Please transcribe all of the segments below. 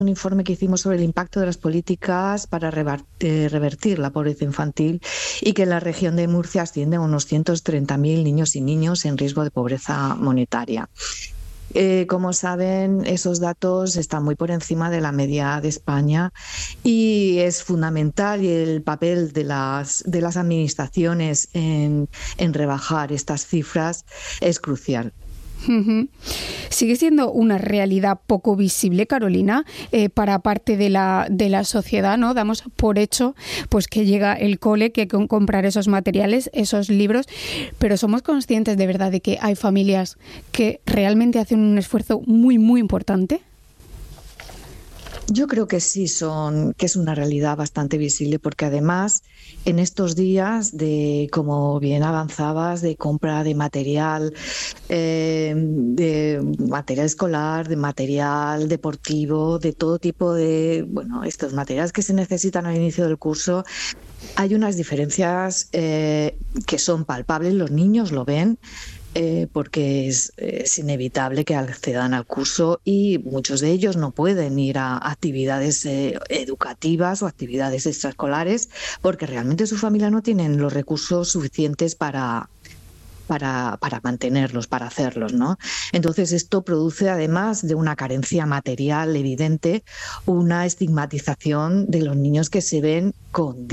un informe que hicimos sobre el impacto de las políticas para revertir la pobreza infantil y que en la región de Murcia ascienden a unos 130.000 niños y niñas en riesgo de pobreza monetaria. Como saben, esos datos están muy por encima de la media de España y es fundamental, y el papel de las administraciones en rebajar estas cifras es crucial. Sigue siendo una realidad poco visible, Carolina, para parte de la sociedad, ¿no? Damos por hecho pues que llega el cole, que comprar esos materiales, esos libros, pero somos conscientes de verdad de que hay familias que realmente hacen un esfuerzo muy, muy importante. Yo creo que sí que es una realidad bastante visible, porque además en estos días de, como bien avanzabas, de compra de material escolar, de material deportivo, de todo tipo de, estos materiales que se necesitan al inicio del curso, hay unas diferencias que son palpables, los niños lo ven. Porque es inevitable que accedan al curso y muchos de ellos no pueden ir a actividades educativas o actividades extraescolares porque realmente su familia no tienen los recursos suficientes para mantenerlos, para hacerlos, ¿no? Entonces esto produce, además de una carencia material evidente, una estigmatización de los niños que se ven con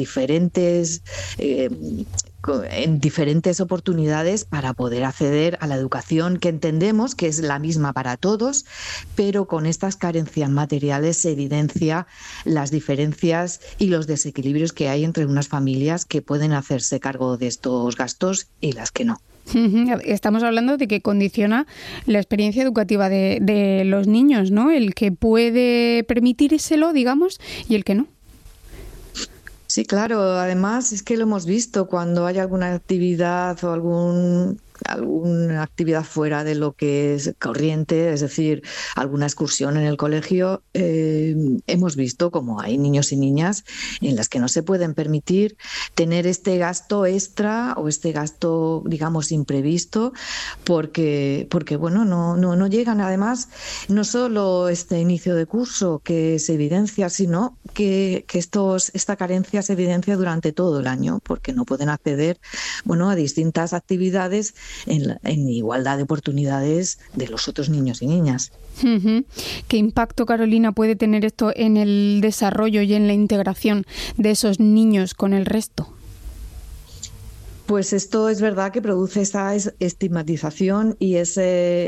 en diferentes oportunidades para poder acceder a la educación que entendemos que es la misma para todos, pero con estas carencias materiales se evidencia las diferencias y los desequilibrios que hay entre unas familias que pueden hacerse cargo de estos gastos y las que no. Estamos hablando de que condiciona la experiencia educativa de los niños, ¿no? El que puede permitírselo, digamos, y el que no. Sí, claro. Además, es que lo hemos visto cuando hay alguna actividad o alguna actividad fuera de lo que es corriente, es decir, alguna excursión en el colegio, hemos visto como hay niños y niñas en las que no se pueden permitir tener este gasto extra o este gasto, digamos, imprevisto, porque no llegan. Además, no solo este inicio de curso que se evidencia, sino que esta carencia se evidencia durante todo el año, porque no pueden acceder a distintas actividades en igualdad de oportunidades de los otros niños y niñas. ¿Qué impacto, Carolina, puede tener esto en el desarrollo y en la integración de esos niños con el resto? Pues esto es verdad que produce esa estigmatización y esa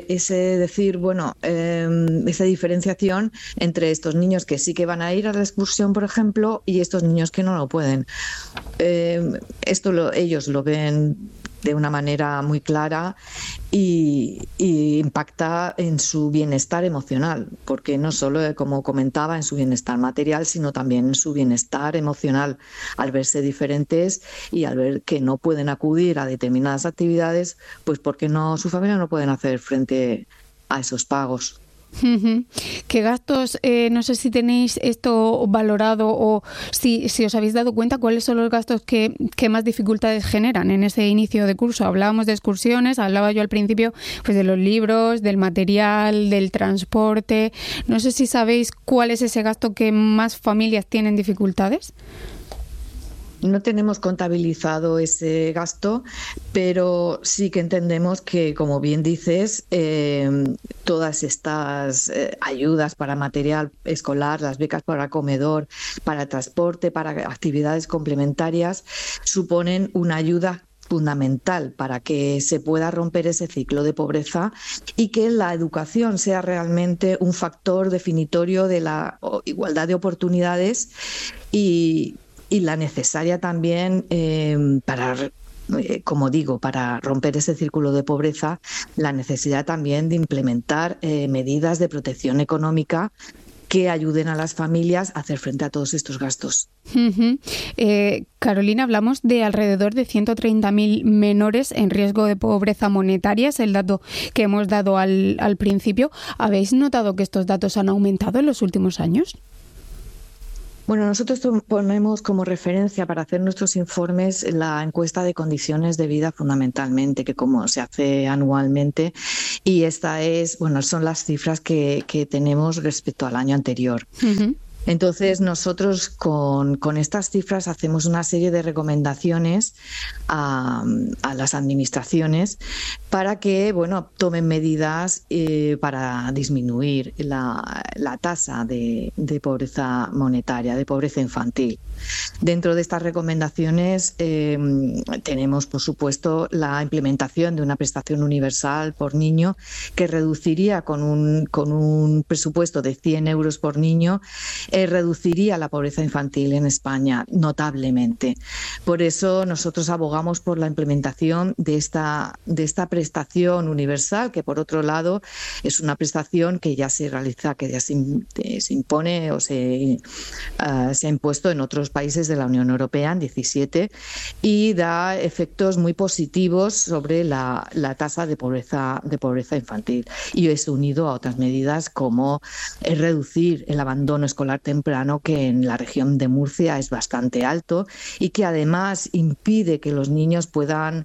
diferenciación entre estos niños que sí que van a ir a la excursión, por ejemplo, y estos niños que no lo pueden. Ellos lo ven de una manera muy clara y impacta en su bienestar emocional, porque no solo, como comentaba, en su bienestar material, sino también en su bienestar emocional, al verse diferentes y al ver que no pueden acudir a determinadas actividades, pues porque su familia no pueden hacer frente a esos pagos. ¿Qué gastos, no sé si tenéis esto valorado o si os habéis dado cuenta cuáles son los gastos que más dificultades generan en ese inicio de curso? Hablábamos de excursiones, hablaba yo al principio pues de los libros, del material, del transporte. No sé si sabéis cuál es ese gasto que más familias tienen dificultades. No tenemos contabilizado ese gasto, pero sí que entendemos que, como bien dices, todas estas ayudas para material escolar, las becas para comedor, para transporte, para actividades complementarias, suponen una ayuda fundamental para que se pueda romper ese ciclo de pobreza y que la educación sea realmente un factor definitorio de la igualdad de oportunidades y la necesaria también para romper ese círculo de pobreza, la necesidad también de implementar medidas de protección económica que ayuden a las familias a hacer frente a todos estos gastos. Carolina, hablamos de alrededor de 130.000 menores en riesgo de pobreza monetaria, es el dato que hemos dado al principio. ¿Habéis notado que estos datos han aumentado en los últimos años? Bueno, nosotros ponemos como referencia para hacer nuestros informes la encuesta de condiciones de vida fundamentalmente, que como se hace anualmente, y son las cifras que tenemos respecto al año anterior. Uh-huh. Entonces, nosotros con estas cifras hacemos una serie de recomendaciones a las administraciones para que, tomen medidas para disminuir la tasa de pobreza monetaria, de pobreza infantil. Dentro de estas recomendaciones tenemos, por supuesto, la implementación de una prestación universal por niño que reduciría con un presupuesto de 100 euros por niño, reduciría la pobreza infantil en España notablemente. Por eso nosotros abogamos por la implementación de esta prestación universal, que por otro lado es una prestación que ya se realiza, que ya se impone o se ha impuesto en otros países de la Unión Europea, en 17, y da efectos muy positivos sobre la tasa de pobreza infantil. Y es unido a otras medidas como reducir el abandono escolar temprano, que en la región de Murcia es bastante alto y que además impide que los niños puedan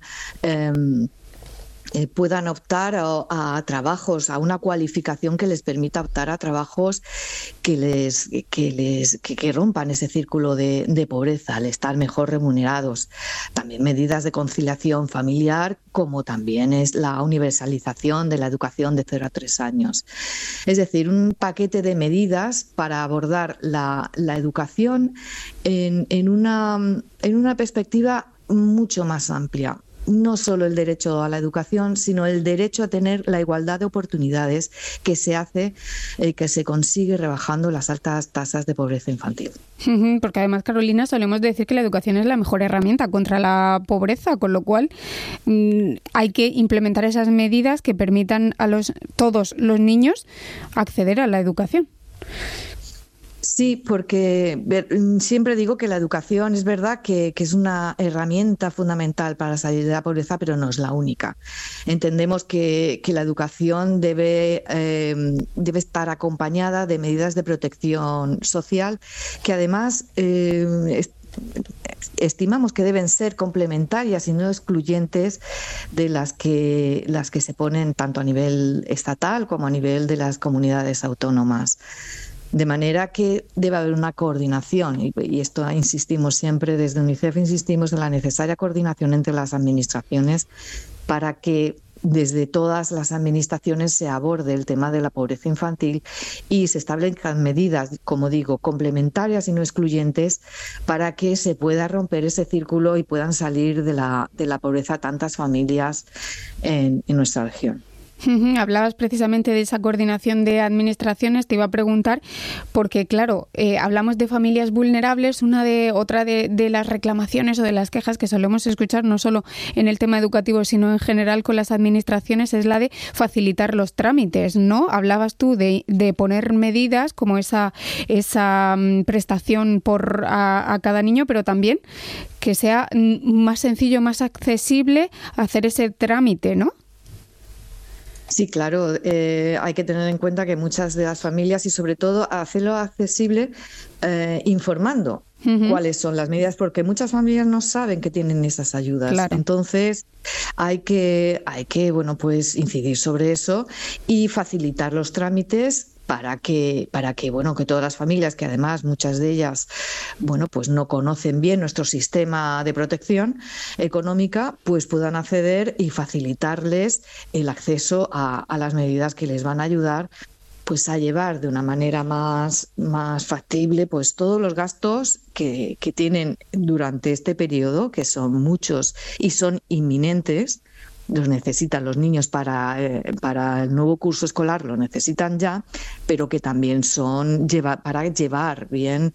optar a trabajos, a una cualificación que les permita optar a trabajos que rompan ese círculo de pobreza, al estar mejor remunerados. También medidas de conciliación familiar, como también es la universalización de la educación de 0 a 3 años. Es decir, un paquete de medidas para abordar la educación en una perspectiva mucho más amplia. No solo el derecho a la educación, sino el derecho a tener la igualdad de oportunidades que se consigue rebajando las altas tasas de pobreza infantil. Porque además, Carolina, solemos decir que la educación es la mejor herramienta contra la pobreza, con lo cual hay que implementar esas medidas que permitan a todos los niños acceder a la educación. Sí, porque siempre digo que la educación es verdad que es una herramienta fundamental para salir de la pobreza, pero no es la única. Entendemos que la educación debe estar acompañada de medidas de protección social que además estimamos que deben ser complementarias y no excluyentes de las que se ponen tanto a nivel estatal como a nivel de las comunidades autónomas. De manera que debe haber una coordinación, y esto insistimos siempre, desde UNICEF insistimos en la necesaria coordinación entre las administraciones para que desde todas las administraciones se aborde el tema de la pobreza infantil y se establezcan medidas, como digo, complementarias y no excluyentes para que se pueda romper ese círculo y puedan salir de la pobreza tantas familias en nuestra región. Hablabas precisamente de esa coordinación de administraciones. Te iba a preguntar porque, claro, hablamos de familias vulnerables. Otra de las reclamaciones o de las quejas que solemos escuchar, no solo en el tema educativo, sino en general con las administraciones, es la de facilitar los trámites, ¿no? Hablabas tú de poner medidas como esa prestación a cada niño, pero también que sea más sencillo, más accesible hacer ese trámite, ¿no? Sí, claro, hay que tener en cuenta que muchas de las familias, y sobre todo hacerlo accesible informando cuáles son las medidas, porque muchas familias no saben que tienen esas ayudas. Claro. Entonces hay que incidir sobre eso y facilitar los trámites para que todas las familias, que además muchas de ellas pues no conocen bien nuestro sistema de protección económica, pues puedan acceder y facilitarles el acceso a las medidas que les van a ayudar pues a llevar de una manera más factible pues todos los gastos que tienen durante este periodo, que son muchos y son inminentes. Los necesitan los niños para el nuevo curso escolar, lo necesitan ya, pero que también son para llevar bien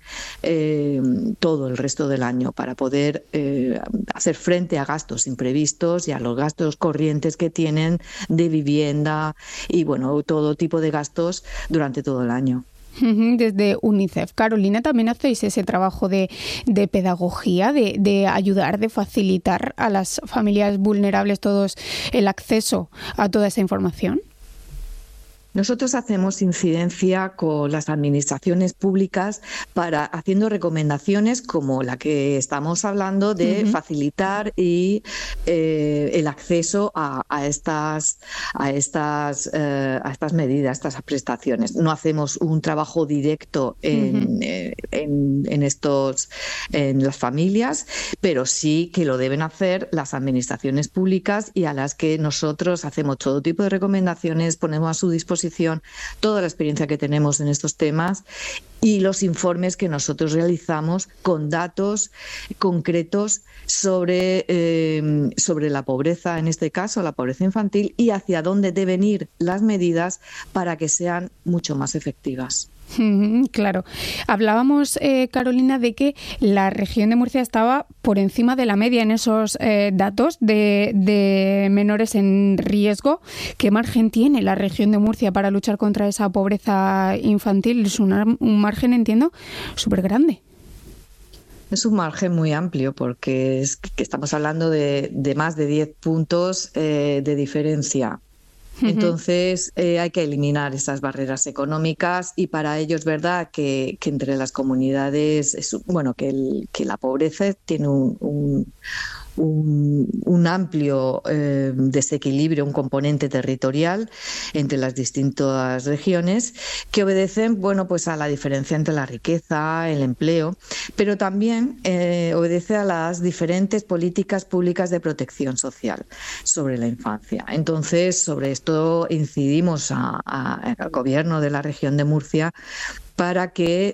todo el resto del año, para poder hacer frente a gastos imprevistos y a los gastos corrientes que tienen de vivienda y todo tipo de gastos durante todo el año. Desde UNICEF. Carolina, ¿también hacéis ese trabajo de pedagogía, de ayudar, de facilitar a las familias vulnerables todos el acceso a toda esa información? Nosotros hacemos incidencia con las administraciones públicas haciendo recomendaciones como la que estamos hablando de facilitar y el acceso a estas medidas, a estas prestaciones. No hacemos un trabajo directo en las familias, pero sí que lo deben hacer las administraciones públicas, y a las que nosotros hacemos todo tipo de recomendaciones, ponemos a su disposición toda la experiencia que tenemos en estos temas y los informes que nosotros realizamos con datos concretos sobre la pobreza, en este caso la pobreza infantil, y hacia dónde deben ir las medidas para que sean mucho más efectivas. Claro. Hablábamos, Carolina, de que la región de Murcia estaba por encima de la media en esos datos de menores en riesgo. ¿Qué margen tiene la región de Murcia para luchar contra esa pobreza infantil? Es un margen, entiendo, súper grande. Es un margen muy amplio, porque estamos hablando de más de 10 puntos de diferencia. Entonces hay que eliminar esas barreras económicas, y para ello es verdad que entre las comunidades, que la pobreza tiene un amplio desequilibrio, un componente territorial entre las distintas regiones, que obedecen pues a la diferencia entre la riqueza, el empleo, pero también obedece a las diferentes políticas públicas de protección social sobre la infancia. Entonces, sobre esto incidimos al gobierno de la región de Murcia para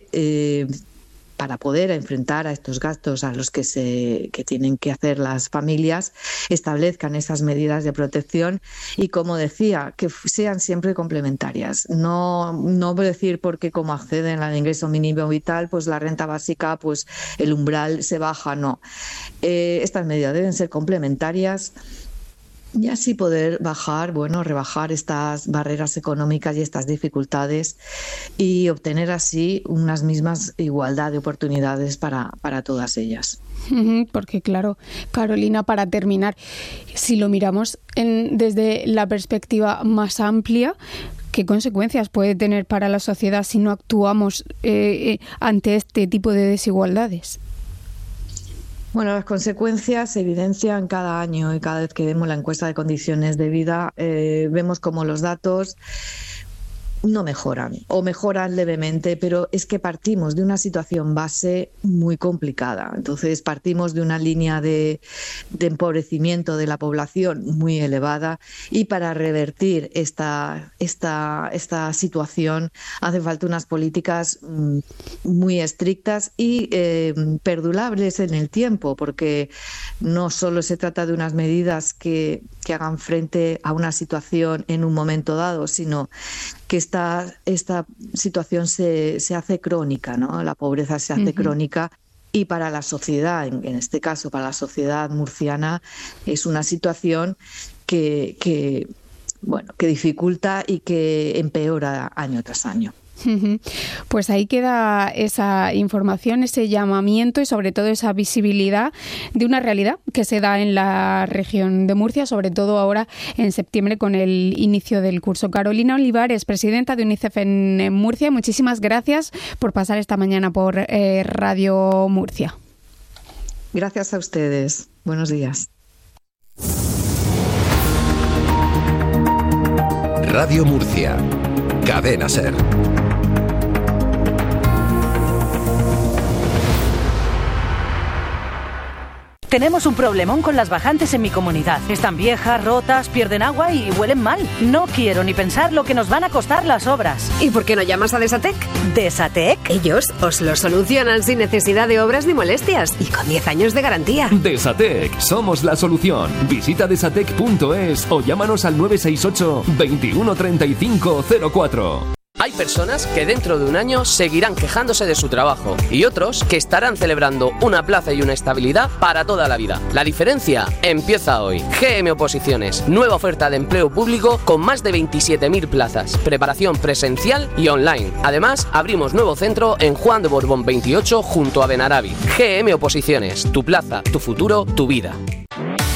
poder enfrentar a estos gastos a los que tienen que hacer las familias, establezcan esas medidas de protección y, como decía, que sean siempre complementarias. No decir porque como acceden al ingreso mínimo vital, pues la renta básica, pues el umbral se baja, no. Estas medidas deben ser complementarias, y así poder rebajar estas barreras económicas y estas dificultades, y obtener así unas mismas igualdad de oportunidades para todas ellas. Porque claro, Carolina, para terminar, si lo miramos desde la perspectiva más amplia, ¿qué consecuencias puede tener para la sociedad si no actuamos ante este tipo de desigualdades? Bueno, las consecuencias se evidencian cada año, y cada vez que vemos la encuesta de condiciones de vida vemos como los datos no mejoran, o mejoran levemente, pero es que partimos de una situación base muy complicada. Entonces partimos de una línea de empobrecimiento de la población muy elevada, y para revertir esta situación hace falta unas políticas muy estrictas y perdurables en el tiempo, porque no solo se trata de unas medidas que hagan frente a una situación en un momento dado, sino que esta situación se hace crónica, ¿no? La pobreza se hace crónica, y para la sociedad, en este caso para la sociedad murciana, es una situación que dificulta y que empeora año tras año. Pues ahí queda esa información, ese llamamiento y sobre todo esa visibilidad de una realidad que se da en la región de Murcia, sobre todo ahora en septiembre con el inicio del curso. Carolina Olivares, presidenta de UNICEF en Murcia, muchísimas gracias por pasar esta mañana por Radio Murcia. Gracias a ustedes. Buenos días. Radio Murcia. Cadena SER. Tenemos un problemón con las bajantes en mi comunidad. Están viejas, rotas, pierden agua y huelen mal. No quiero ni pensar lo que nos van a costar las obras. ¿Y por qué no llamas a Desatec? ¿Desatec? Ellos os lo solucionan sin necesidad de obras ni molestias y con 10 años de garantía. Desatec, somos la solución. Visita desatec.es o llámanos al 968 21 35 04. Hay personas que dentro de un año seguirán quejándose de su trabajo y otros que estarán celebrando una plaza y una estabilidad para toda la vida. La diferencia empieza hoy. GM Oposiciones, nueva oferta de empleo público con más de 27.000 plazas, preparación presencial y online. Además, abrimos nuevo centro en Juan de Borbón 28 junto a Benarabi. GM Oposiciones, tu plaza, tu futuro, tu vida.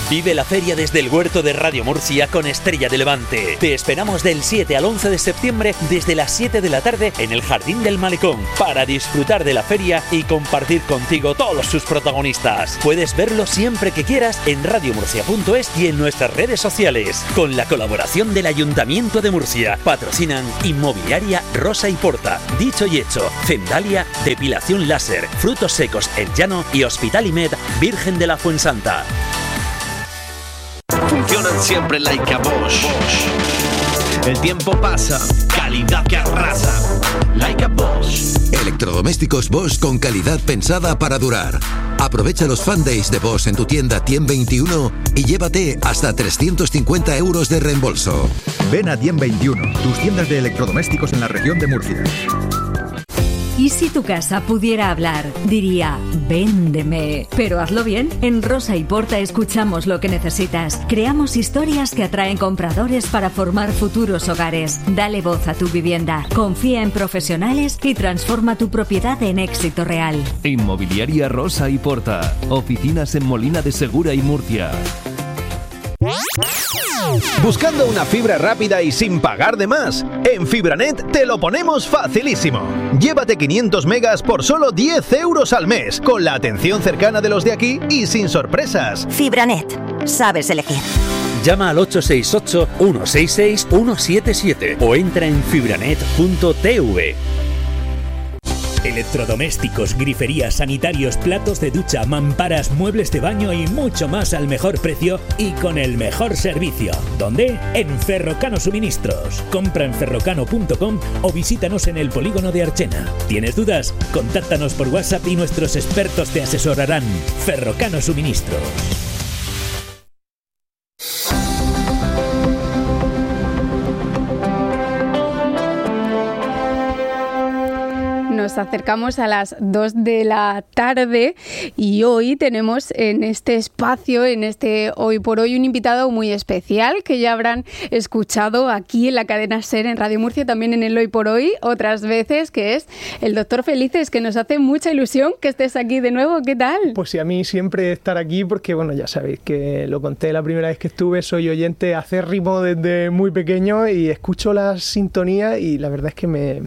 Vive la feria desde el huerto de Radio Murcia con Estrella de Levante. Te esperamos del 7 al 11 de septiembre desde las 7 de la tarde en el Jardín del Malecón para disfrutar de la feria y compartir contigo todos sus protagonistas. Puedes verlo siempre que quieras en radiomurcia.es y en nuestras redes sociales. Con la colaboración del Ayuntamiento de Murcia. Patrocinan Inmobiliaria Rosa y Porta, Dicho y Hecho, Cendalia, Depilación Láser, Frutos Secos El Llano y Hospital IMED Virgen de la Fuensanta. Funcionan siempre like a Bosch. El tiempo pasa, calidad que arrasa. Like a Bosch. Electrodomésticos Bosch con calidad pensada para durar. Aprovecha los Fan Days de Bosch en tu tienda Tiem 21 y llévate hasta 350 euros de reembolso. Ven a Tiem 21, tus tiendas de electrodomésticos en la región de Murcia. ¿Y si tu casa pudiera hablar? Diría, véndeme. Pero hazlo bien. En Rosa y Porta escuchamos lo que necesitas. Creamos historias que atraen compradores para formar futuros hogares. Dale voz a tu vivienda. Confía en profesionales y transforma tu propiedad en éxito real. Inmobiliaria Rosa y Porta. Oficinas en Molina de Segura y Murcia. ¿Buscando una fibra rápida y sin pagar de más? En Fibranet te lo ponemos facilísimo. Llévate 500 megas por solo 10 euros al mes, con la atención cercana de los de aquí y sin sorpresas. Fibranet. Sabes elegir. Llama al 868-166-177 o entra en fibranet.tv. Electrodomésticos, griferías, sanitarios, platos de ducha, mamparas, muebles de baño y mucho más al mejor precio y con el mejor servicio. ¿Dónde? En Ferrocano Suministros. Compra en ferrocano.com o visítanos en el polígono de Archena. ¿Tienes dudas? Contáctanos por WhatsApp y nuestros expertos te asesorarán. Ferrocano Suministros. Nos acercamos a las 2 de la tarde y hoy tenemos en este espacio, en este Hoy por Hoy, un invitado muy especial que ya habrán escuchado aquí en la cadena SER en Radio Murcia, también en el Hoy por Hoy, otras veces, que es el doctor Felices, que nos hace mucha ilusión que estés aquí de nuevo. ¿Qué tal? Pues sí, a mí siempre estar aquí porque, bueno, ya sabéis que lo conté la primera vez que estuve, soy oyente acérrimo desde muy pequeño y escucho la sintonía y la verdad es que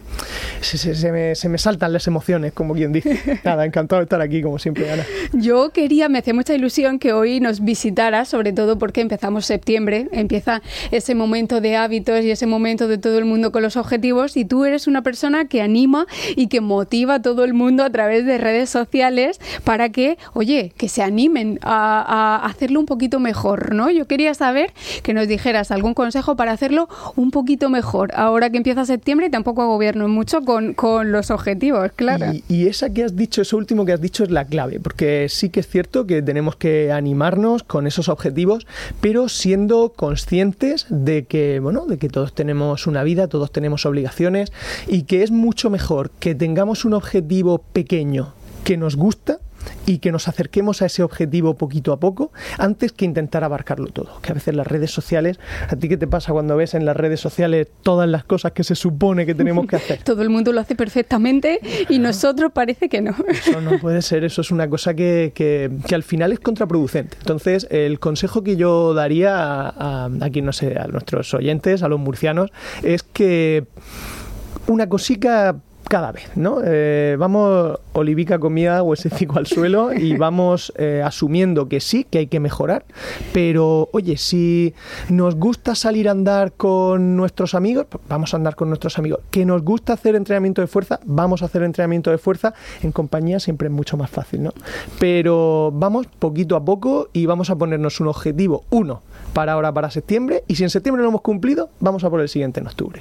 se me saltan las emociones, como quien dice. Nada, encantado de estar aquí, como siempre, Ana. Me hacía mucha ilusión que hoy nos visitaras, sobre todo porque empezamos septiembre, empieza ese momento de hábitos y ese momento de todo el mundo con los objetivos, y tú eres una persona que anima y que motiva a todo el mundo a través de redes sociales para que, oye, que se animen a hacerlo un poquito mejor, ¿no? Yo quería saber que nos dijeras algún consejo para hacerlo un poquito mejor, ahora que empieza septiembre y tampoco agobiarnos mucho con los objetivos, claro. Y esa que has dicho, eso último que has dicho es la clave, porque sí que es cierto que tenemos que animarnos con esos objetivos, pero siendo conscientes de que, bueno, de que todos tenemos una vida, todos tenemos obligaciones y que es mucho mejor que tengamos un objetivo pequeño que nos gusta y que nos acerquemos a ese objetivo poquito a poco antes que intentar abarcarlo todo. Que a veces las redes sociales, ¿a ti qué te pasa cuando ves en las redes sociales todas las cosas que se supone que tenemos que hacer? Todo el mundo lo hace perfectamente y nosotros parece que no. Eso no puede ser, eso es una cosa que al final es contraproducente. Entonces, el consejo que yo daría a quien, no sé, a nuestros oyentes, a los murcianos, es que una cosica cada vez, ¿no? Vamos olivica comida, huesecico al suelo y vamos asumiendo que sí, que hay que mejorar, pero oye, si nos gusta salir a andar con nuestros amigos, vamos a andar con nuestros amigos. Que nos gusta hacer entrenamiento de fuerza, vamos a hacer entrenamiento de fuerza. En compañía siempre es mucho más fácil, ¿no? Pero vamos poquito a poco y vamos a ponernos un objetivo, uno, para ahora, para septiembre, y si en septiembre lo hemos cumplido, vamos a por el siguiente en octubre.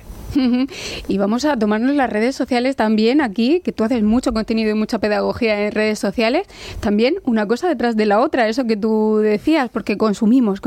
Y vamos a tomarnos las redes sociales también aquí, que tú haces mucho contenido y mucha pedagogía en redes sociales, también una cosa detrás de la otra, eso que tú decías, porque consumimos.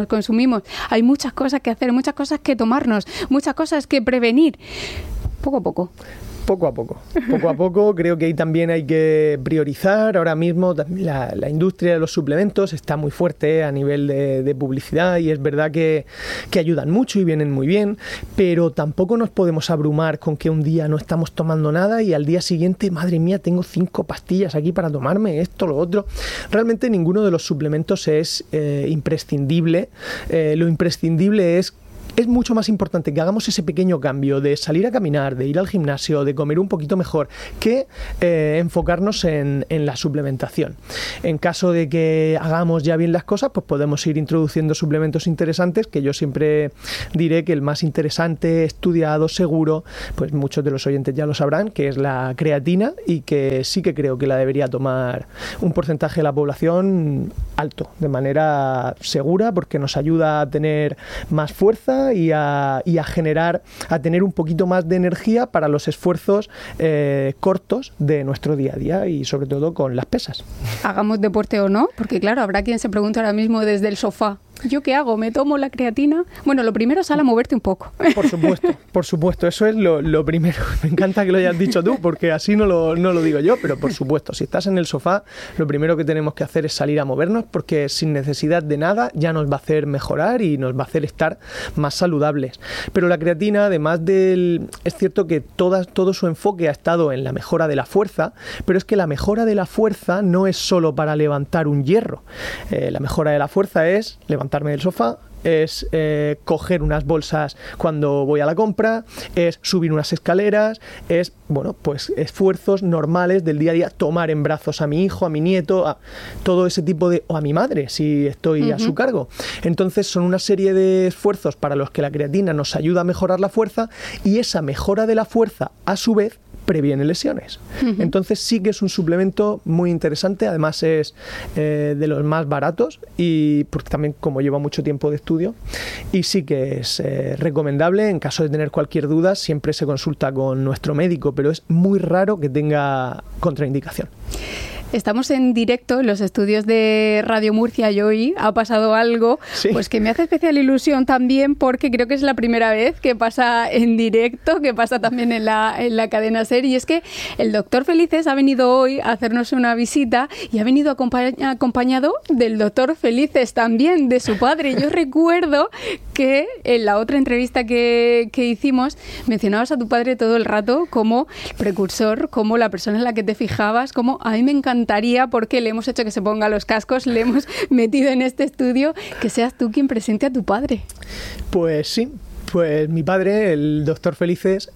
Hay muchas cosas que hacer, muchas cosas que tomarnos, muchas cosas que prevenir. Poco a poco. Poco a poco, creo que ahí también hay que priorizar. Ahora mismo la industria de los suplementos está muy fuerte a nivel de publicidad y es verdad que ayudan mucho y vienen muy bien, pero tampoco nos podemos abrumar con que un día no estamos tomando nada y al día siguiente, madre mía, tengo 5 pastillas aquí para tomarme esto, lo otro. Realmente ninguno de los suplementos es imprescindible. Lo imprescindible es mucho más importante que hagamos ese pequeño cambio de salir a caminar, de ir al gimnasio, de comer un poquito mejor, que enfocarnos en la suplementación. En caso de que hagamos ya bien las cosas, pues podemos ir introduciendo suplementos interesantes, que yo siempre diré que el más interesante, estudiado, seguro, pues muchos de los oyentes ya lo sabrán, que es la creatina, y que sí que creo que la debería tomar un porcentaje de la población alto, de manera segura, porque nos ayuda a tener más fuerza y a generar, a tener un poquito más de energía para los esfuerzos cortos de nuestro día a día y sobre todo con las pesas. Hagamos deporte o no, porque claro, habrá quien se pregunta ahora mismo desde el sofá, ¿yo qué hago? ¿Me tomo la creatina? Bueno, lo primero es a moverte un poco. Por supuesto, eso es lo primero. Me encanta que lo hayas dicho tú, porque así no lo digo yo, pero por supuesto, si estás en el sofá, lo primero que tenemos que hacer es salir a movernos, porque sin necesidad de nada ya nos va a hacer mejorar y nos va a hacer estar más saludables. Pero la creatina, además es cierto que todo su enfoque ha estado en la mejora de la fuerza, pero es que la mejora de la fuerza no es solo para levantar un hierro. La mejora de la fuerza es levantarme del sofá, es coger unas bolsas cuando voy a la compra, es subir unas escaleras, es, bueno, pues esfuerzos normales del día a día, tomar en brazos a mi hijo, a mi nieto, todo ese tipo o a mi madre, si estoy a su cargo. Entonces son una serie de esfuerzos para los que la creatina nos ayuda a mejorar la fuerza, y esa mejora de la fuerza, a su vez, previene lesiones. Entonces sí que es un suplemento muy interesante, además es de los más baratos, y porque también como lleva mucho tiempo de estudio, y sí que es recomendable. En caso de tener cualquier duda siempre se consulta con nuestro médico, pero es muy raro que tenga contraindicación. Estamos en directo en los estudios de Radio Murcia y hoy ha pasado algo pues que me hace especial ilusión también, porque creo que es la primera vez que pasa en directo, que pasa también en la cadena SER, y es que el doctor Felices ha venido hoy a hacernos una visita y ha venido acompañado del doctor Felices también, de su padre. Yo recuerdo que en la otra entrevista que hicimos mencionabas a tu padre todo el rato como precursor, como la persona en la que te fijabas, como a mí me encanta, porque le hemos hecho que se ponga los cascos, le hemos metido en este estudio, que seas tú quien presente a tu padre. Pues sí. Pues mi padre, el doctor Felices,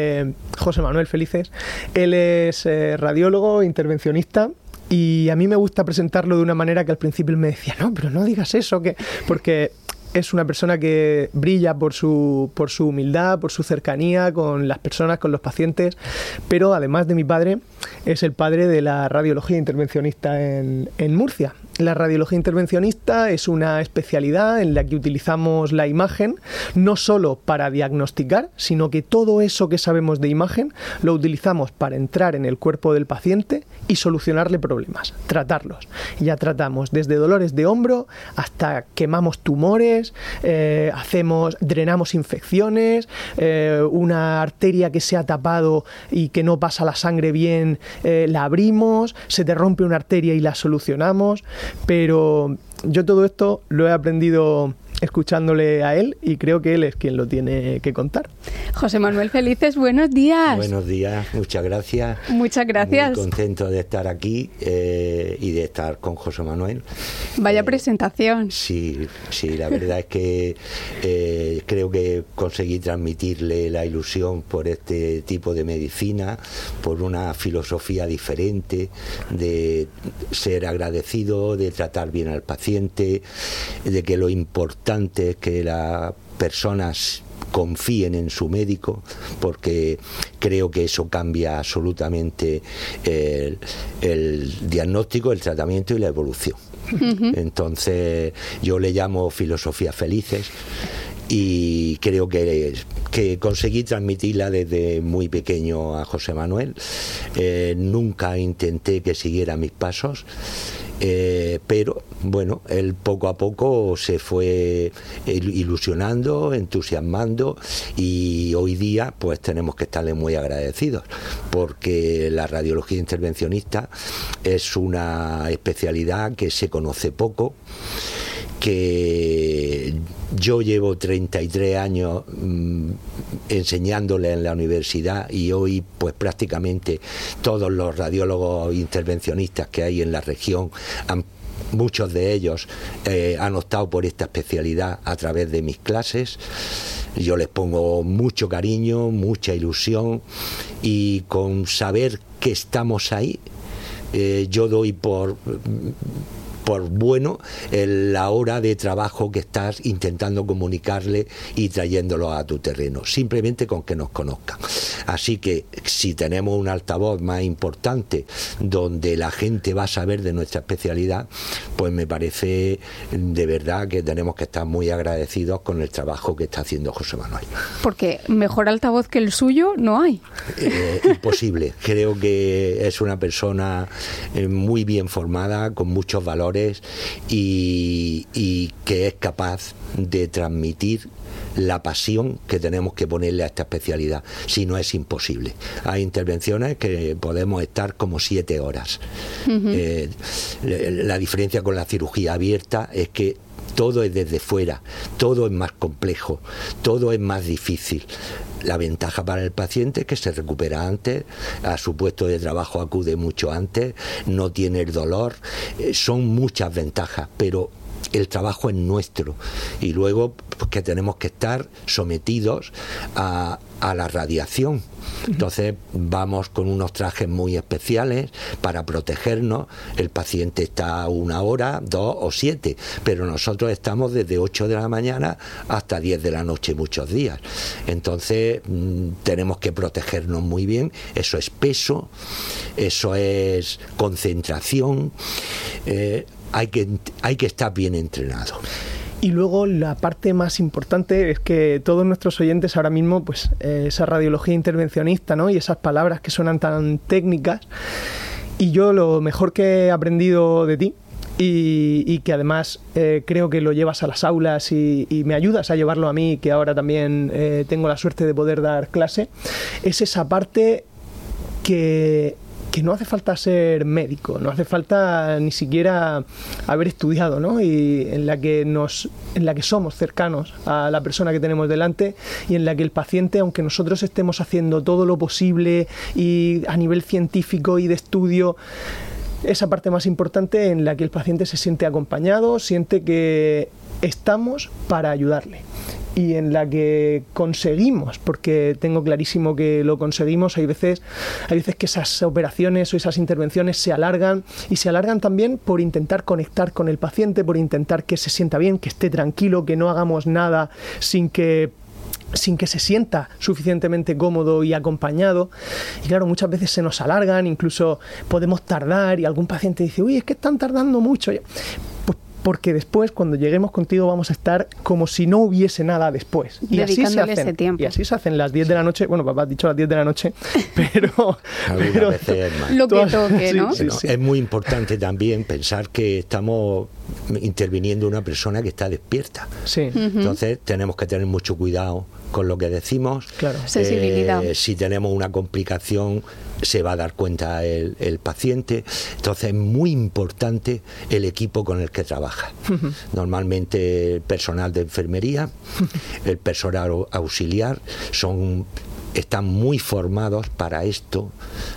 José Manuel Felices, él es radiólogo, intervencionista, y a mí me gusta presentarlo de una manera que al principio él me decía, no, pero no digas eso, porque es una persona que brilla por su humildad, por su cercanía con las personas, con los pacientes, pero además de mi padre, es el padre de la radiología intervencionista en Murcia. La radiología intervencionista es una especialidad en la que utilizamos la imagen no solo para diagnosticar, sino que todo eso que sabemos de imagen lo utilizamos para entrar en el cuerpo del paciente y solucionarle problemas, tratarlos. Ya tratamos desde dolores de hombro hasta quemamos tumores, drenamos infecciones, una arteria que se ha tapado y que no pasa la sangre bien, la abrimos, se te rompe una arteria y la solucionamos. Pero yo todo esto lo he aprendido escuchándole a él, y creo que él es quien lo tiene que contar. José Manuel Felices, buenos días. Buenos días, muchas gracias. Muchas gracias. Muy contento de estar aquí y de estar con José Manuel. Vaya presentación. Sí, la verdad es que creo que conseguí transmitirle la ilusión por este tipo de medicina, por una filosofía diferente, de ser agradecido, de tratar bien al paciente, de que lo importante es que las personas confíen en su médico, porque creo que eso cambia absolutamente el diagnóstico, el tratamiento y la evolución. Entonces yo le llamo filosofía Felices, y creo que conseguí transmitirla desde muy pequeño a José Manuel. Nunca intenté que siguiera mis pasos, Pero bueno, él poco a poco se fue ilusionando, entusiasmando, y hoy día pues tenemos que estarle muy agradecidos, porque la radiología intervencionista es una especialidad que se conoce poco, que yo llevo 33 años enseñándole en la universidad, y hoy pues prácticamente todos los radiólogos intervencionistas que hay en la región muchos de ellos han optado por esta especialidad a través de mis clases. Yo les pongo mucho cariño, mucha ilusión, y con saber que estamos ahí, yo doy por bueno la hora de trabajo que estás intentando comunicarle y trayéndolo a tu terreno, simplemente con que nos conozcan. Así que si tenemos un altavoz más importante donde la gente va a saber de nuestra especialidad, pues me parece de verdad que tenemos que estar muy agradecidos con el trabajo que está haciendo José Manuel. Porque mejor altavoz que el suyo no hay. Imposible. Creo que es una persona muy bien formada, con muchos valores, y que es capaz de transmitir la pasión que tenemos que ponerle a esta especialidad. Si no, es imposible. Hay intervenciones que podemos estar como 7 horas. La diferencia con la cirugía abierta es que todo es desde fuera, todo es más complejo, todo es más difícil. La ventaja para el paciente es que se recupera antes, a su puesto de trabajo acude mucho antes, no tiene el dolor, son muchas ventajas, pero el trabajo es nuestro, y luego pues, que tenemos que estar sometidos a la radiación. Entonces vamos con unos trajes muy especiales para protegernos. El paciente está 1 hora, 2 o 7, pero nosotros estamos desde 8 de la mañana hasta 10 de la noche muchos días. Entonces tenemos que protegernos muy bien. Eso es peso, eso es concentración. Hay que estar bien entrenado. Y luego la parte más importante es que todos nuestros oyentes ahora mismo, pues esa radiología intervencionista, ¿no? Y esas palabras que suenan tan técnicas, y yo lo mejor que he aprendido de ti, y que además creo que lo llevas a las aulas y me ayudas a llevarlo a mí, que ahora también tengo la suerte de poder dar clase, es esa parte que no hace falta ser médico, no hace falta ni siquiera haber estudiado, ¿no? Y en la que somos cercanos a la persona que tenemos delante, y en la que el paciente, aunque nosotros estemos haciendo todo lo posible y a nivel científico y de estudio, esa parte más importante en la que el paciente se siente acompañado, siente que estamos para ayudarle, y en la que conseguimos, porque tengo clarísimo que lo conseguimos. Hay veces que esas operaciones o esas intervenciones se alargan, y se alargan también por intentar conectar con el paciente, por intentar que se sienta bien, que esté tranquilo, que no hagamos nada sin que se sienta suficientemente cómodo y acompañado. Y claro, muchas veces se nos alargan, incluso podemos tardar, y algún paciente dice, uy, es que están tardando mucho. Pues porque después, cuando lleguemos contigo, vamos a estar como si no hubiese nada después. Y así se hacen, ese tiempo. Y así se hacen las 10 de la noche. Bueno, papá ha dicho las 10 de la noche, pero algunas veces es más. Lo que toque, ¿no? Sí. Es muy importante también pensar que estamos interviniendo una persona que está despierta. Sí. Entonces tenemos que tener mucho cuidado con lo que decimos. Claro. Sensibilidad. Si tenemos una complicación, se va a dar cuenta el paciente. Entonces es muy importante el equipo con el que trabaja. Normalmente el personal de enfermería, el personal auxiliar, están muy formados para esto.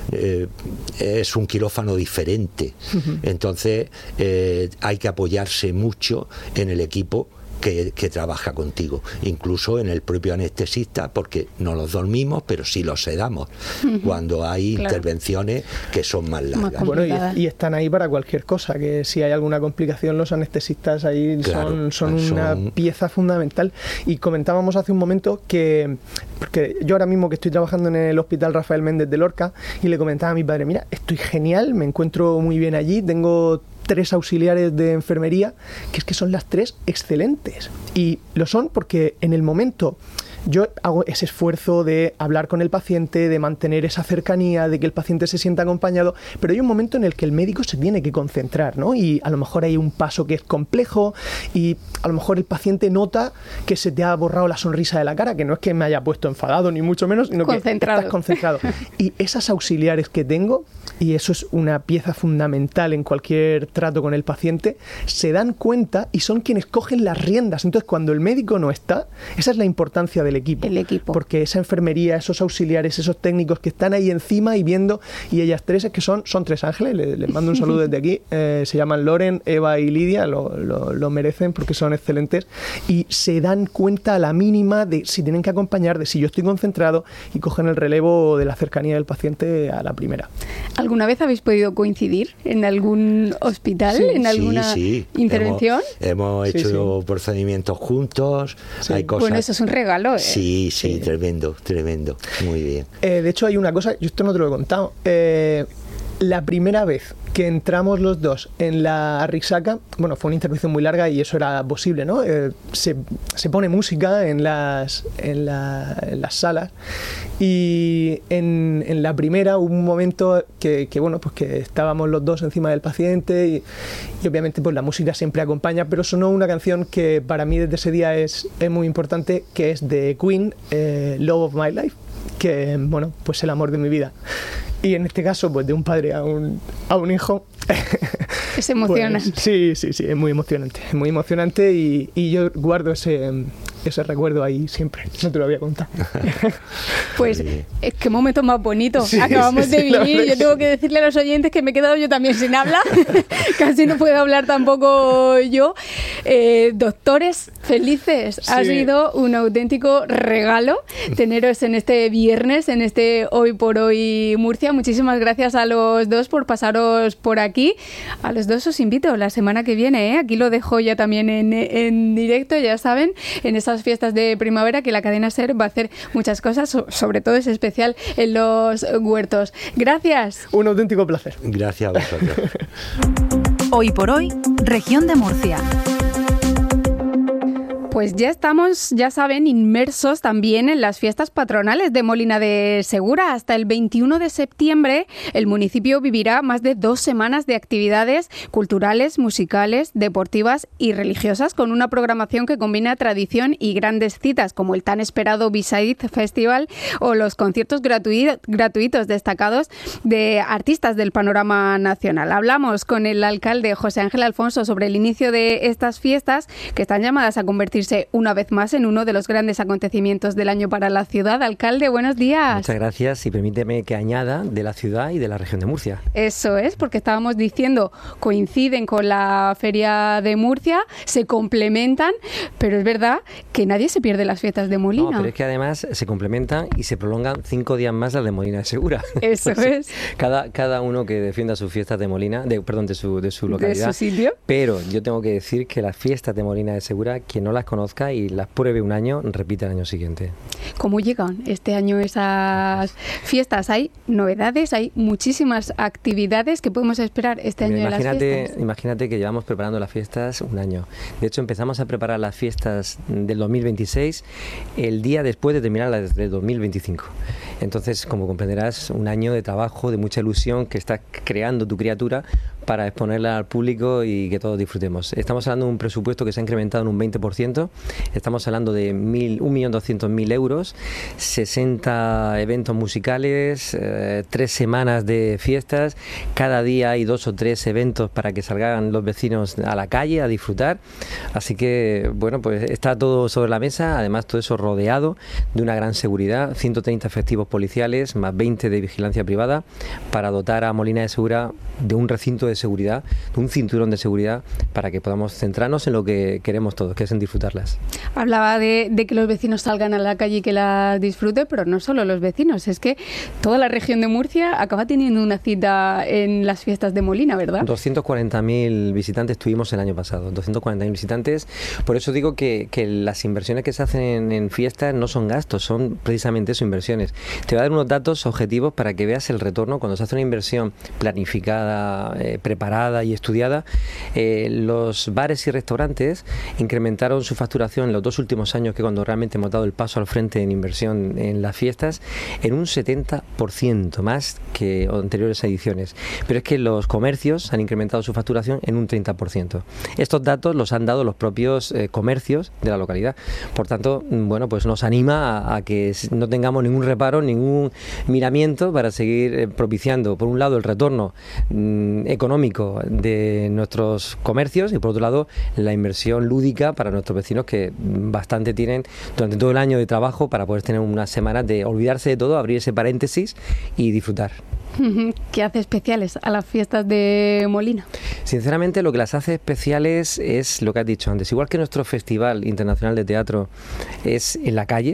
Es un quirófano diferente. Entonces hay que apoyarse mucho en el equipo que trabaja contigo, incluso en el propio anestesista, porque no los dormimos, pero sí los sedamos cuando hay intervenciones que son más largas. Bueno, y están ahí para cualquier cosa, que si hay alguna complicación, los anestesistas ahí son una pieza fundamental. Y comentábamos hace un momento que, porque yo ahora mismo que estoy trabajando en el Hospital Rafael Méndez de Lorca, y le comentaba a mi padre, mira, estoy genial, me encuentro muy bien allí, tengo 3 auxiliares de enfermería, que es que son las 3 excelentes. Y lo son porque en el momento yo hago ese esfuerzo de hablar con el paciente, de mantener esa cercanía, de que el paciente se sienta acompañado, pero hay un momento en el que el médico se tiene que concentrar, ¿no? Y a lo mejor hay un paso que es complejo y a lo mejor el paciente nota que se te ha borrado la sonrisa de la cara, que no es que me haya puesto enfadado ni mucho menos, sino que estás concentrado. Y esas auxiliares que tengo, y eso es una pieza fundamental en cualquier trato con el paciente, se dan cuenta y son quienes cogen las riendas. Entonces, cuando el médico no está, esa es la importancia del equipo. El equipo. Porque esa enfermería, esos auxiliares, esos técnicos que están ahí encima y viendo, y ellas tres, es que son tres ángeles, les mando un saludo desde aquí, se llaman Loren, Eva y Lidia, lo merecen porque son excelentes, y se dan cuenta a la mínima de si tienen que acompañar, de si yo estoy concentrado, y cogen el relevo de la cercanía del paciente a la primera. ¿Alguna vez habéis podido coincidir en algún hospital, en alguna intervención? Hemos hecho procedimientos juntos, hay cosas... Bueno, eso es un regalo, ¿eh? Sí, tremendo, muy bien. De hecho, hay una cosa, yo esto no te lo he contado, la primera vez que entramos los dos en la Arrixaca, bueno, fue una intervención muy larga y eso era posible, ¿no? Se pone música en las salas y en la primera hubo un momento que estábamos los dos encima del paciente y obviamente pues la música siempre acompaña, pero sonó una canción que para mí desde ese día es muy importante, que es de Queen, Love of My Life, que, bueno, pues el amor de mi vida. Y en este caso, pues de un padre a un hijo. Es emocionante. Pues, sí, es muy emocionante y yo guardo ese recuerdo ahí siempre. No te lo había contado. Pues qué momento más bonito acabamos de vivir. Yo tengo que decirle a los oyentes que me he quedado yo también sin habla. Casi no puedo hablar tampoco yo. Doctores felices, ha sido un auténtico regalo teneros en este viernes, en este Hoy por Hoy Murcia. Muchísimas gracias a los dos por pasaros por aquí. A los dos os invito la semana que viene, aquí lo dejo ya también en directo, ya saben, en esas fiestas de primavera, que la cadena SER va a hacer muchas cosas, sobre todo es especial en los huertos. Gracias. Un auténtico placer. Gracias a vosotros. Hoy por Hoy, Región de Murcia. Pues ya estamos, ya saben, inmersos también en las fiestas patronales de Molina de Segura. Hasta el 21 de septiembre el municipio vivirá más de 2 semanas de actividades culturales, musicales, deportivas y religiosas, con una programación que combina tradición y grandes citas como el tan esperado B-Side Festival o los conciertos gratuitos destacados de artistas del panorama nacional. Hablamos con el alcalde José Ángel Alfonso sobre el inicio de estas fiestas, que están llamadas a convertirse una vez más en uno de los grandes acontecimientos del año para la ciudad. Alcalde, buenos días. Muchas gracias, y permíteme que añada de la ciudad y de la región de Murcia. Eso es, porque estábamos diciendo, coinciden con la Feria de Murcia, se complementan, pero es verdad que nadie se pierde las fiestas de Molina. No, pero es que además se complementan y se prolongan 5 días más las de Molina de Segura. Eso es. Cada uno que defienda sus fiestas de Molina, de su localidad. De su sitio. Pero yo tengo que decir que las fiestas de Molina de Segura, quien no las conozca y las pruebe un año, repite el año siguiente. ¿Cómo llegan este año esas fiestas? Hay novedades, hay muchísimas actividades que podemos esperar este año de las fiestas. Imagínate que llevamos preparando las fiestas un año. De hecho, empezamos a preparar las fiestas del 2026 el día después de terminar las del 2025. Entonces, como comprenderás, un año de trabajo, de mucha ilusión que estás creando tu criatura para exponerla al público y que todos disfrutemos. Estamos hablando de un presupuesto que se ha incrementado en un 20%, estamos hablando de 1.200.000 euros, 60 eventos musicales, 3 semanas de fiestas, cada día hay 2 o 3 eventos para que salgan los vecinos a la calle a disfrutar, así que bueno, pues está todo sobre la mesa, además todo eso rodeado de una gran seguridad, 130 efectivos policiales, más 20 de vigilancia privada, para dotar a Molina de Segura de un recinto de seguridad, de un cinturón de seguridad, para que podamos centrarnos en lo que queremos todos, que es en disfrutarlas. Hablaba de que los vecinos salgan a la calle y que las disfruten, pero no solo los vecinos, es que toda la región de Murcia acaba teniendo una cita en las fiestas de Molina, ¿verdad? 240.000 visitantes tuvimos el año pasado, 240.000 visitantes, por eso digo que las inversiones que se hacen en fiestas no son gastos, son precisamente eso, inversiones. Te voy a dar unos datos objetivos para que veas el retorno cuando se hace una inversión planificada, nada preparada y estudiada. Los bares y restaurantes incrementaron su facturación en los 2 últimos años, que cuando realmente hemos dado el paso al frente en inversión en las fiestas, en un 70% más que anteriores ediciones. Pero es que los comercios han incrementado su facturación en un 30%. Estos datos los han dado los propios comercios de la localidad. Por tanto, bueno, pues nos anima a que no tengamos ningún reparo, ningún miramiento para seguir propiciando, por un lado, el retorno económico de nuestros comercios y, por otro lado, la inversión lúdica para nuestros vecinos, que bastante tienen durante todo el año de trabajo para poder tener unas semanas de olvidarse de todo, abrir ese paréntesis y disfrutar. ¿Qué hace especiales a las fiestas de Molina? Sinceramente, lo que las hace especiales es lo que has dicho antes. Igual que nuestro Festival Internacional de Teatro es en la calle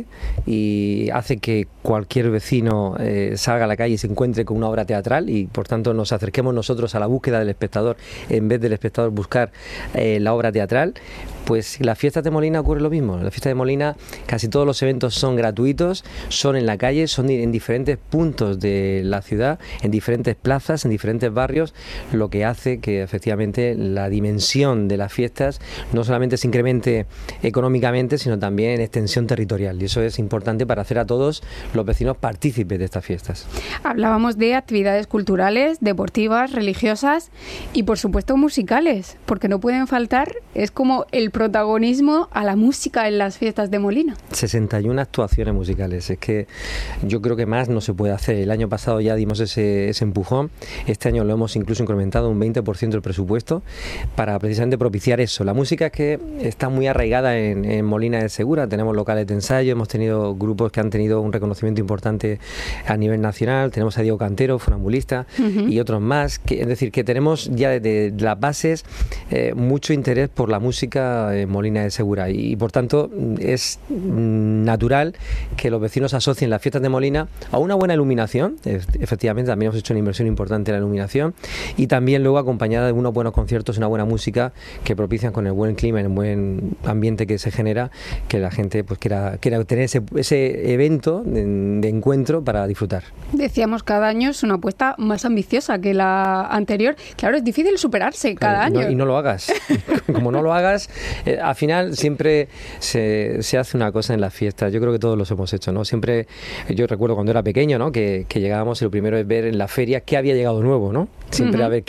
y hace que cualquier vecino salga a la calle y se encuentre con una obra teatral, y por tanto nos acerquemos nosotros a la búsqueda del espectador en vez del espectador buscar la obra teatral, pues las fiestas de Molina ocurre lo mismo. En la fiesta de Molina casi todos los eventos son gratuitos, son en la calle, son en diferentes puntos de la ciudad, en diferentes plazas, en diferentes barrios, lo que hace que efectivamente la dimensión de las fiestas no solamente se incremente económicamente, sino también en extensión territorial, y eso es importante para hacer a todos los vecinos partícipes de estas fiestas. Hablábamos de actividades culturales, deportivas, religiosas y por supuesto musicales, porque no pueden faltar, es como el protagonismo a la música en las fiestas de Molina. 61 actuaciones musicales, es que yo creo que más no se puede hacer. El año pasado ya dimos ese empujón, este año lo hemos incluso incrementado un 20% el presupuesto para precisamente propiciar eso. La música es que está muy arraigada en Molina de Segura, tenemos locales de ensayo, hemos tenido grupos que han tenido un reconocimiento importante a nivel nacional, tenemos a Diego Cantero, funambulista, y otros más, es decir, que tenemos ya desde las bases mucho interés por la música en Molina de Segura, y por tanto es natural que los vecinos asocien las fiestas de Molina a una buena iluminación. Efectivamente, también hemos hecho una inversión importante en la iluminación, y también luego acompañada de unos buenos conciertos y una buena música que propician, con el buen clima y el buen ambiente que se genera, que la gente pues quiera tener ese evento de encuentro para disfrutar. Decíamos, cada año es una apuesta más ambiciosa que la anterior. Claro, es difícil superarse cada año. Y no lo hagas. Como no lo hagas, al final siempre se hace una cosa en las fiestas. Yo creo que todos los hemos hecho, ¿no? Siempre, yo recuerdo cuando era pequeño, ¿no? Que llegábamos y lo primero es ver en la feria qué había llegado nuevo, ¿no? Siempre a ver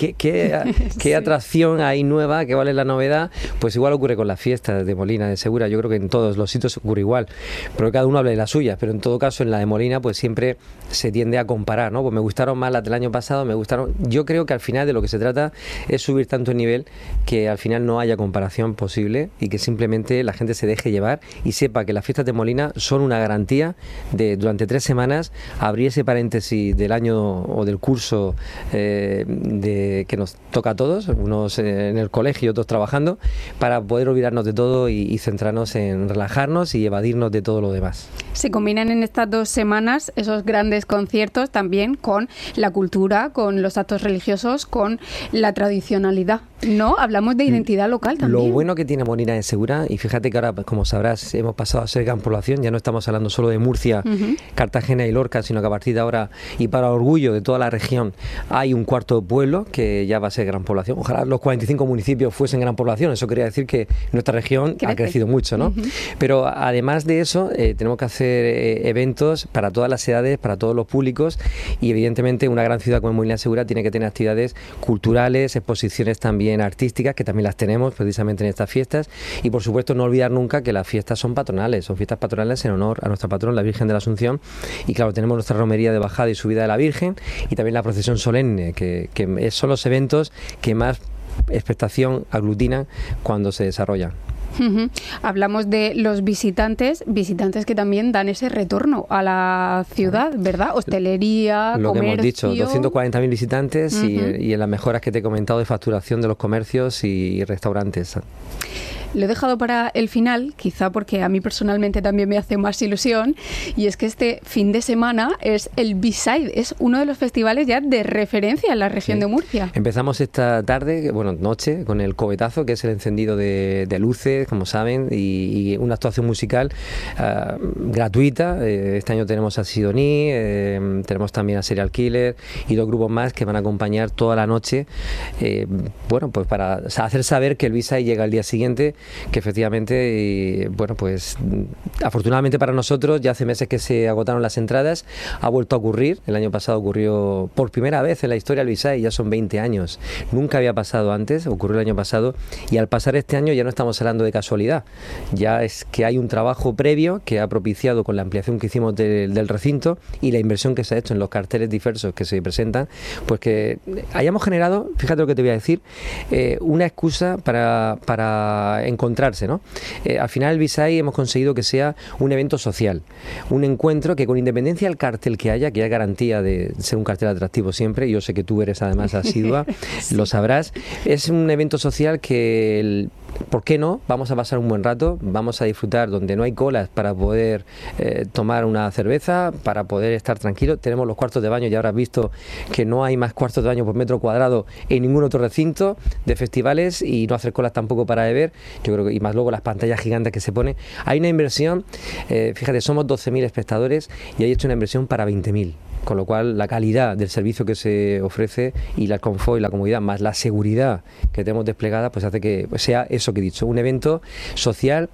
qué atracción hay nueva, qué vale la novedad. Pues igual ocurre con las fiestas de Molina de Segura. Yo creo que en todos los sitios ocurre igual, pero cada uno habla de las suyas. Pero en todo caso, en la de Molina pues siempre se tiende a comparar, ¿no? Pues me gustaron más las del año pasado, yo creo que al final de lo que se trata es subir tanto el nivel que al final no haya comparación posible, y que simplemente la gente se deje llevar y sepa que las fiestas de Molina son una garantía de durante 3 semanas abrir ese paréntesis del año o del curso que nos toca a todos, unos en el colegio y otros trabajando, para poder olvidarnos de todo y centrarnos en relajarnos y evadirnos de todo lo demás. Se combinan en estas 2 semanas esos grandes conciertos también con la cultura, con los actos religiosos, con la tradicionalidad, ¿no? Hablamos de identidad local también. Lo bueno que tiene Molina de Segura, y fíjate que ahora, como sabrás, hemos pasado a ser gran población, ya no estamos hablando solo de Murcia, Cartagena y Lorca, sino que a partir de ahora, y para orgullo de toda la región, hay un cuarto pueblo que ya va a ser gran población. Ojalá los 45 municipios fuesen gran población, eso quería decir que nuestra región ha crecido mucho, ¿no? Pero además de eso, tenemos que hacer eventos para todas las edades, para todos los públicos, y evidentemente una gran ciudad como Molina de Segura tiene que tener actividades culturales, exposiciones también artísticas, que también las tenemos precisamente en estas fiestas, y por supuesto no olvidar nunca que las fiestas son patronales, son fiestas patronales en honor a nuestra patrona, la Virgen de la Asunción, y claro, tenemos nuestra romería de bajada y subida de la Virgen, y también la procesión solemne, que son los eventos que más expectación aglutinan cuando se desarrollan. Hablamos de los visitantes que también dan ese retorno a la ciudad, ¿verdad? Hostelería, lo comercio. Que hemos dicho, 240.000 visitantes y en las mejoras que te he comentado de facturación de los comercios y restaurantes. lo he dejado para el final, quizá porque a mí personalmente también me hace más ilusión, y es que este fin de semana es el B-Side, es uno de los festivales ya de referencia en la región de Murcia. Empezamos esta tarde, noche, con el Cobetazo, que es el encendido de luces, como saben, y una actuación musical gratuita. Este año tenemos a Sidoní, tenemos también a Serial Killer y 2 grupos más que van a acompañar toda la noche, pues para hacer saber que el B-Side llega al día siguiente, que efectivamente, afortunadamente para nosotros, ya hace meses que se agotaron las entradas, ha vuelto a ocurrir. El año pasado ocurrió por primera vez en la historia del B-Side, ya son 20 años, nunca había pasado antes, ocurrió el año pasado, y al pasar este año ya no estamos hablando de casualidad, ya es que hay un trabajo previo que ha propiciado, con la ampliación que hicimos del recinto y la inversión que se ha hecho en los carteles diversos que se presentan, pues que hayamos generado, fíjate lo que te voy a decir, una excusa para encontrarse, ¿no? Al final el B-Side hemos conseguido que sea un evento social, un encuentro que, con independencia del cartel que haya garantía de ser un cartel atractivo siempre, yo sé que tú eres además asidua, sí. Lo sabrás, es un evento social que ¿por qué no? Vamos a pasar un buen rato, vamos a disfrutar donde no hay colas para poder tomar una cerveza, para poder estar tranquilo. Tenemos los cuartos de baño, ya habrás visto que no hay más cuartos de baño por metro cuadrado en ningún otro recinto de festivales, y no hacer colas tampoco para beber, yo creo que, y más luego las pantallas gigantes que se ponen. Hay una inversión, fíjate, somos 12.000 espectadores y hay hecho una inversión para 20.000. Con lo cual, la calidad del servicio que se ofrece y el confort y la comodidad, más la seguridad que tenemos desplegada, pues hace que sea eso que he dicho, un evento social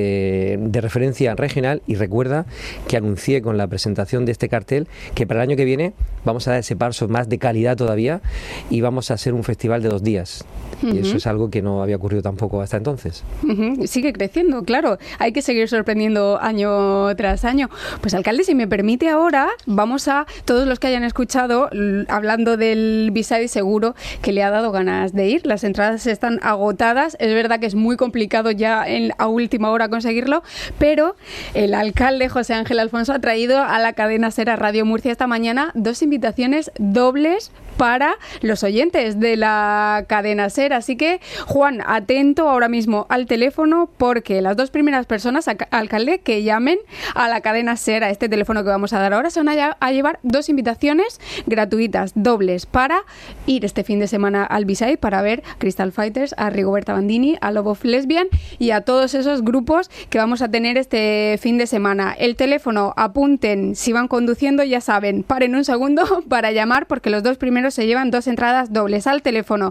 de referencia regional. Y recuerda que anuncié con la presentación de este cartel que para el año que viene vamos a dar ese paso más de calidad todavía, y vamos a hacer un festival de 2 días. Y eso es algo que no había ocurrido tampoco hasta entonces. Sigue creciendo, claro. Hay que seguir sorprendiendo año tras año. Pues, alcalde, si me permite, ahora vamos a, todos los que hayan escuchado hablando del B-Side, seguro que le ha dado ganas de ir. Las entradas están agotadas. Es verdad que es muy complicado ya a última hora conseguirlo, pero el alcalde José Ángel Alfonso ha traído a la cadena SER Radio Murcia esta mañana 2 invitaciones dobles para los oyentes de la cadena SER. Así que, Juan, atento ahora mismo al teléfono, porque las 2 primeras personas, alcalde, que llamen a la cadena SER, a este teléfono que vamos a dar ahora, se van a llevar 2 invitaciones gratuitas, dobles, para ir este fin de semana al B-Side, para ver Crystal Fighters, a Rigoberta Bandini, a Love of Lesbian y a todos esos grupos que vamos a tener este fin de semana. El teléfono, apunten, si van conduciendo, ya saben, paren un segundo para llamar, porque los 2 primeros se llevan 2 entradas dobles al teléfono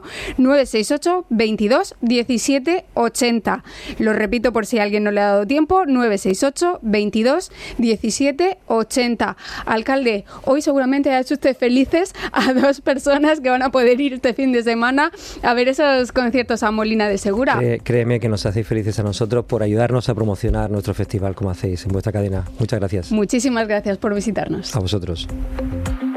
968 22 17 80. Lo repito por si a alguien no le ha dado tiempo, 968 22 17 80. Alcalde, hoy seguramente ha hecho usted felices a 2 personas que van a poder ir este fin de semana a ver esos conciertos a Molina de Segura. Créeme que nos hacéis felices a nosotros por ayudarnos a promocionar nuestro festival como hacéis en vuestra cadena. Muchas gracias. Muchísimas gracias por visitarnos. A vosotros.